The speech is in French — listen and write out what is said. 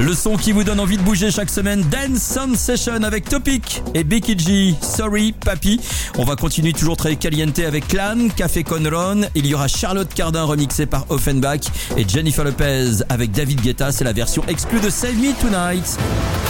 Le son qui vous donne envie de bouger chaque semaine, Dance Sound Session avec Topic et Becky G, Sorry Papi. On va continuer toujours très caliente avec Clan, Café Con Ron. Il y aura Charlotte Cardin remixée par Offenbach et Jennifer Lopez avec David Guetta. C'est la version exclue de Save Me Tonight.